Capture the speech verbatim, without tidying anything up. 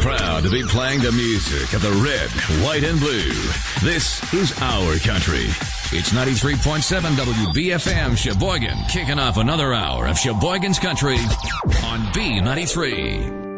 Proud to be playing the music of the red, white, and blue. This is our country. It's ninety-three point seven W B F M Sheboygan, kicking off another hour of Sheboygan's Country on B ninety-three.